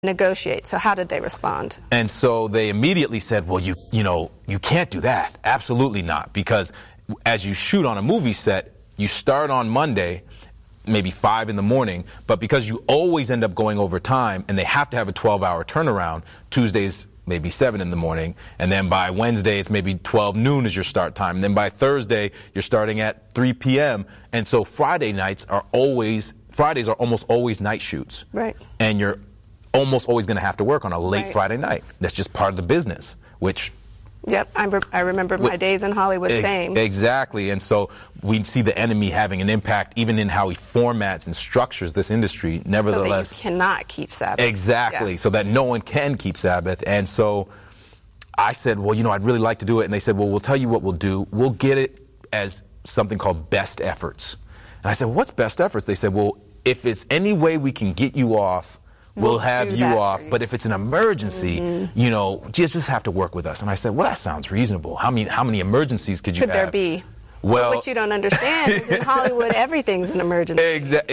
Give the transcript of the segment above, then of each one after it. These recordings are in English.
negotiate. So how did they respond? And so they immediately said, well, you can't do that. Absolutely not. Because as you shoot on a movie set, you start on Monday, maybe 5 in the morning, but because you always end up going over time and they have to have a 12-hour turnaround, Tuesdays maybe 7 in the morning, and then by Wednesday it's maybe 12 noon is your start time, and then by Thursday you're starting at 3 p.m. And so Fridays are almost always night shoots. Right. And you're almost always going to have to work on a late Right. Friday night. That's just part of the business, which... Yep, I remember my days in Hollywood, same. Exactly, and so we see the enemy having an impact even in how he formats and structures this industry, nevertheless. So that you cannot keep Sabbath. Exactly, so that no one can keep Sabbath. And so I said, well, I'd really like to do it. And they said, well, we'll tell you what we'll do. We'll get it as something called best efforts. And I said, what's best efforts? They said, well, if it's any way we can get you off, we'll have you off, but if it's an emergency, you just have to work with us. And I said, well, that sounds reasonable. How many emergencies could you have? Could there be? Well, what you don't understand is in Hollywood, everything's an emergency.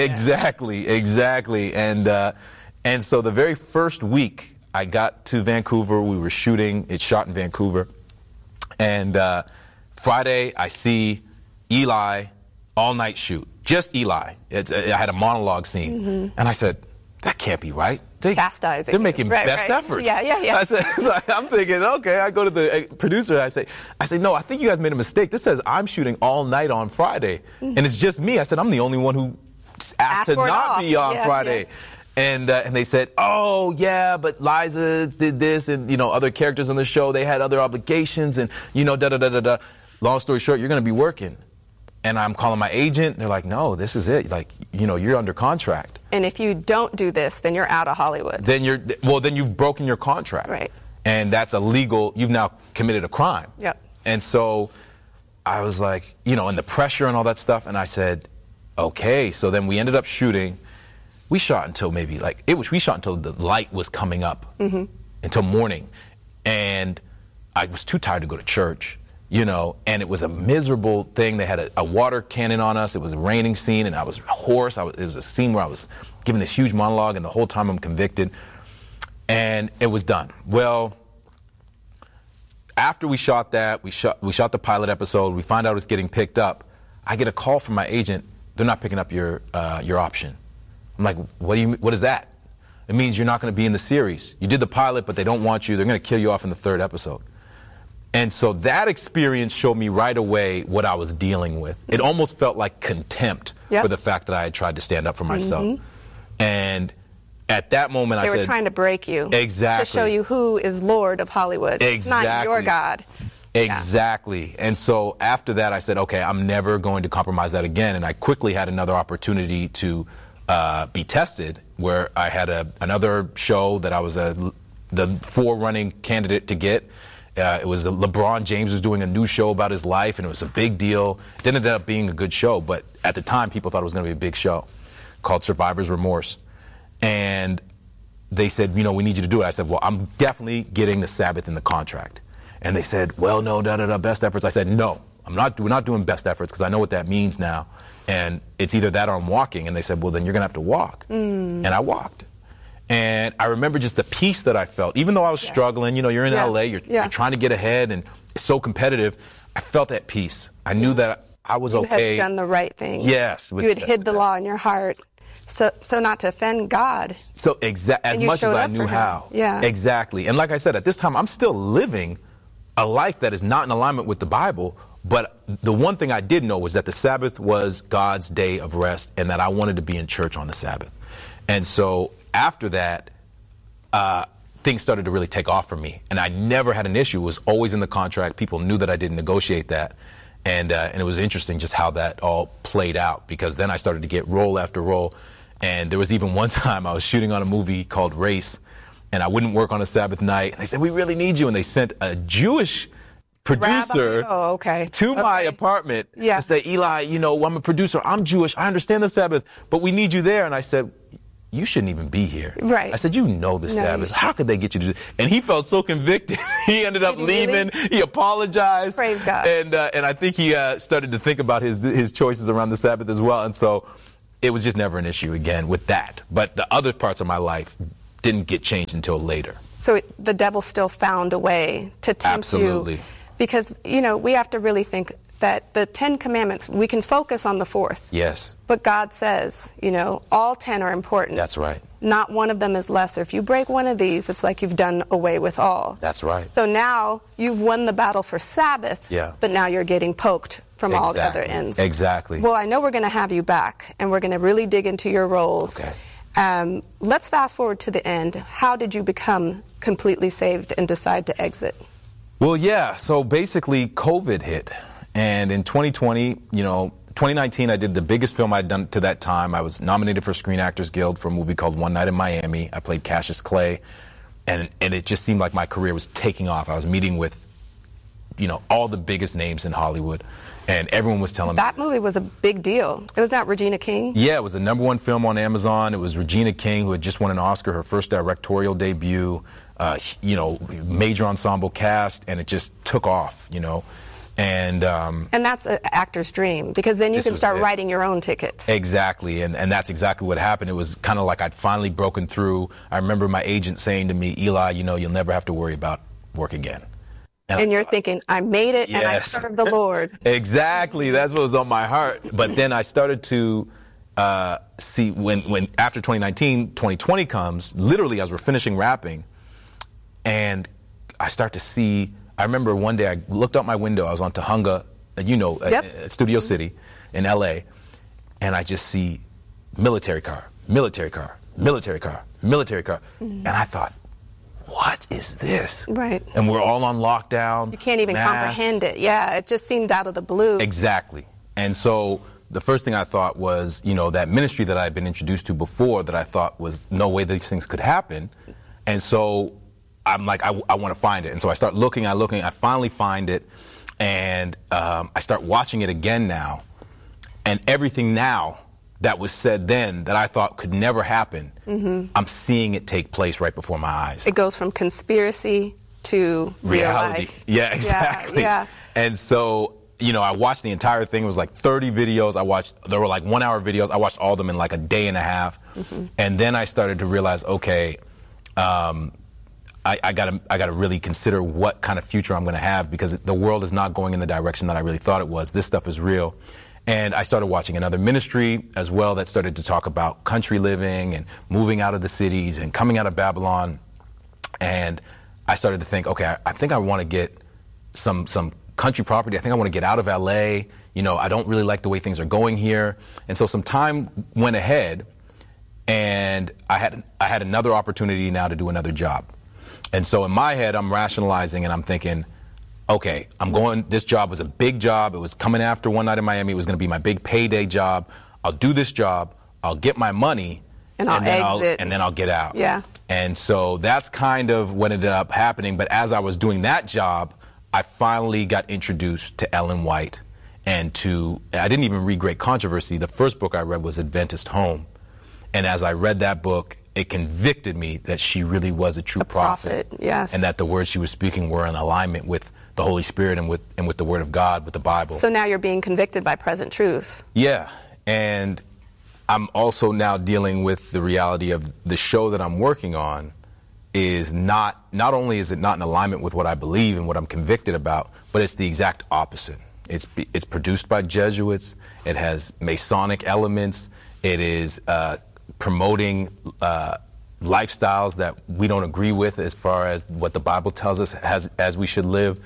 Exactly. And so the very first week I got to Vancouver, we were shooting. It's shot in Vancouver. And Friday, I see Eli, all-night shoot. Just Eli. I had a monologue scene. And I said, that can't be right. Chastising. They're making best efforts. Yeah. I said, so I'm thinking, okay, I go to the producer, I say, no, I think you guys made a mistake. This says I'm shooting all night on Friday. And it's just me. I said, I'm the only one who asked to not be on Friday. Yeah. And they said, oh, yeah, but Liza did this, and, other characters on the show, they had other obligations, and, da-da-da-da-da. Long story short, you're going to be working. And I'm calling my agent. They're like, no, this is it. Like, you're under contract. And if you don't do this, then you're out of Hollywood. Then you've broken your contract. Right. And that's illegal. You've now committed a crime. Yep. And so I was like, and the pressure and all that stuff. And I said, okay. So then we ended up shooting. We shot until we shot until the light was coming up, until morning. And I was too tired to go to church. And it was a miserable thing. They had a water cannon on us. It was a raining scene, and I was hoarse. It was a scene where I was giving this huge monologue, and the whole time I'm convicted. And it was done. Well, after we shot that, we shot the pilot episode. We find out it's getting picked up. I get a call from my agent. They're not picking up your option. I'm like, what is that? It means you're not going to be in the series. You did the pilot, but they don't want you. They're going to kill you off in the 3rd episode. And so that experience showed me right away what I was dealing with. It almost felt like contempt for the fact that I had tried to stand up for myself. And at that moment, they were trying to break you. Exactly. To show you who is Lord of Hollywood. Exactly. It's not your God. Exactly. Yeah. And so after that, I said, okay, I'm never going to compromise that again. And I quickly had another opportunity to be tested, where I had another show that I was the forerunning candidate to get. It was LeBron James was doing a new show about his life, and it was a big deal. It didn't end up being a good show, but at the time, people thought it was going to be a big show called Survivor's Remorse. And they said, we need you to do it. I said, well, I'm definitely getting the Sabbath in the contract. And they said, well, no, best efforts. I said, no, we're not doing best efforts, because I know what that means now. And it's either that or I'm walking. And they said, well, then you're going to have to walk. And I walked. And I remember just the peace that I felt, even though I was struggling. You're in LA, you're trying to get ahead, and it's so competitive. I felt that peace. I knew that I was okay. You had done the right thing. Yes. You had hid the law in your heart, so not to offend God. So as much as I knew how. Yeah. Exactly. And like I said, at this time, I'm still living a life that is not in alignment with the Bible. But the one thing I did know was that the Sabbath was God's day of rest, and that I wanted to be in church on the Sabbath. And so after that, things started to really take off for me. And I never had an issue. It was always in the contract. People knew that I didn't negotiate that. And it was interesting just how that all played out, because then I started to get role after role. And there was even one time I was shooting on a movie called Race, and I wouldn't work on a Sabbath night. And they said, we really need you. And they sent a Jewish producer to my apartment to say, Eli, I'm a producer. I'm Jewish. I understand the Sabbath, but we need you there. And I said, you shouldn't even be here. Right. I said, the Sabbath. How could they get you to do it? And he felt so convicted. He ended up leaving. Really? He apologized. Praise God. And I think he started to think about his choices around the Sabbath as well. And so it was just never an issue again with that. But the other parts of my life didn't get changed until later. So the devil still found a way to tempt Absolutely. you. Because, you know, we have to really think that the 10 Commandments, we can focus on the 4th. Yes. But God says, you know, all 10 are important. That's right. Not one of them is lesser. If you break one of these, it's like you've done away with all. That's right. So now you've won the battle for Sabbath, but now you're getting poked from all the other ends. Exactly. Well, I know we're going to have you back, and we're going to really dig into your roles. Okay. Let's fast forward to the end. How did you become completely saved and decide to exit? Well, yeah. So basically, COVID hit. And in 2020, you know, 2019, I did the biggest film I'd done to that time. I was nominated for Screen Actors Guild for a movie called One Night in Miami. I played Cassius Clay. And it just seemed like my career was taking off. I was meeting with, you know, all the biggest names in Hollywood. And everyone was telling me. That movie was a big deal. It was that Regina King? Yeah, it was the #1 film on Amazon. It was Regina King, who had just won an Oscar, her first directorial debut, you know, major ensemble cast, and it just took off, you know. And that's an actor's dream, because then you can start writing your own tickets. Exactly, and that's exactly what happened. It was kind of like I'd finally broken through. I remember my agent saying to me, Eli, you know, you'll never have to worry about work again. And you're thinking, I made it, and I served the Lord. Exactly, that's what was on my heart. But then I started to see, when after 2019, 2020 comes, literally as we're finishing rapping, and I start to see, I remember one day I looked out my window, I was on Tahunga, you know, Studio City in LA, and I just see military car, military car, military car, military car. And I thought, what is this? Right. And we're all on lockdown. You can't even comprehend it. Yeah, it just seemed out of the blue. Exactly. And so the first thing I thought was, you know, that ministry that I had been introduced to before that I thought was no way these things could happen. And so I'm like, I want to find it. And so I start looking, I finally find it, and I start watching it again now. And everything now that was said then that I thought could never happen, I'm seeing it take place right before my eyes. It goes from conspiracy to reality. Real life. Yeah, exactly. Yeah. And so, you know, I watched the entire thing. It was like 30 videos. There were like 1 hour videos. I watched all of them in like a day and a half. And then I started to realize, okay, I gotta really consider what kind of future I'm gonna have, because the world is not going in the direction that I really thought it was. This stuff is real. And I started watching another ministry as well that started to talk about country living and moving out of the cities and coming out of Babylon. And I started to think, okay, I think I want to get some country property. I think I want to get out of LA. You know, I don't really like the way things are going here. And so some time went ahead, and I had another opportunity now to do another job. And so in my head, I'm rationalizing and I'm thinking, okay, this job was a big job. It was coming after One Night in Miami. It was going to be my big payday job. I'll do this job. I'll get my money. And then I'll get out. Yeah. And so that's kind of what ended up happening. But as I was doing that job, I finally got introduced to Ellen White and I didn't even read Great Controversy. The first book I read was Adventist Home. And as I read that book, it convicted me that she really was a true prophet. Yes. And that the words she was speaking were in alignment with the Holy Spirit and with the Word of God, with the Bible. So now you're being convicted by present truth. Yeah. And I'm also now dealing with the reality of the show that I'm working on is not only is it not in alignment with what I believe and what I'm convicted about, but it's the exact opposite. It's produced by Jesuits. It has Masonic elements. It is promoting lifestyles that we don't agree with as far as what the Bible tells us as we should live.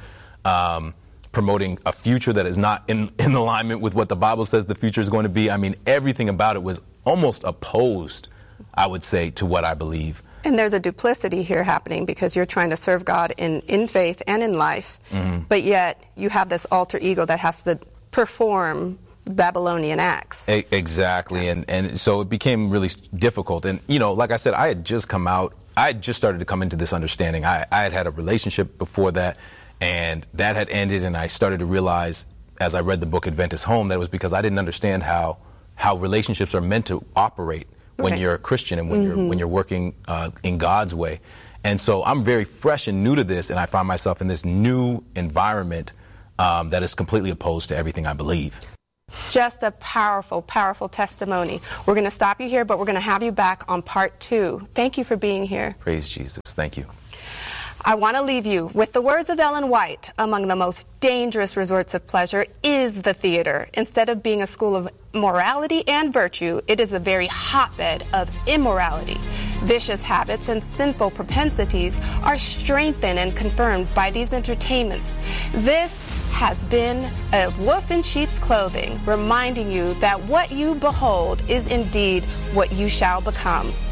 Promoting a future that is not in alignment with what the Bible says the future is going to be. I mean, everything about it was almost opposed, I would say, to what I believe. And there's a duplicity here happening, because you're trying to serve God in faith and in life, but yet you have this alter ego that has to perform Babylonian acts. Exactly, and so it became really difficult. And, you know, like I said, I had just started to come into this understanding. I had a relationship before that, and that had ended, and I started to realize as I read the book Adventist Home that it was because I didn't understand how relationships are meant to operate when you're a Christian and when you're working in God's way. And so I'm very fresh and new to this, and I find myself in this new environment that is completely opposed to everything I believe. Just a powerful, powerful testimony. We're going to stop you here, but we're going to have you back on part 2. Thank you for being here. Praise Jesus. Thank you. I want to leave you with the words of Ellen White. Among the most dangerous resorts of pleasure is the theater. Instead of being a school of morality and virtue, it is a very hotbed of immorality. Vicious habits and sinful propensities are strengthened and confirmed by these entertainments. This has been a wolf in sheep's clothing, reminding you that what you behold is indeed what you shall become.